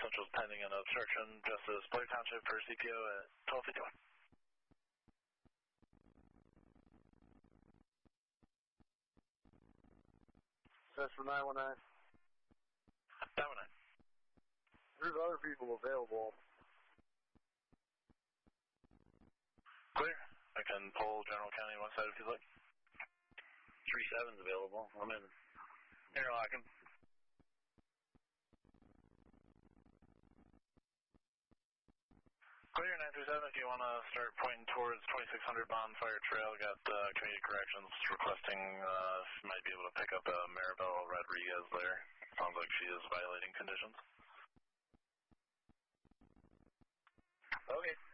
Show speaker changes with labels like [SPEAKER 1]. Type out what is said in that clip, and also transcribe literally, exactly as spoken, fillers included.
[SPEAKER 1] Central's pending an obstruction, Justice Blair Township for C P O at twelve fifty-one.
[SPEAKER 2] That's for nine one nine.
[SPEAKER 1] nine one nine.
[SPEAKER 2] There's other people available.
[SPEAKER 1] Clear. I can pull General County one side if you'd like.
[SPEAKER 3] three seven's available. I'm in.
[SPEAKER 1] Interlocking. Clear nine three seven if you want to start pointing towards twenty-six hundred Bonfire Trail. Got uh, Community Corrections requesting uh, if you might be able to pick up uh, Maribel Rodriguez there. Sounds like she is violating conditions.
[SPEAKER 3] Okay.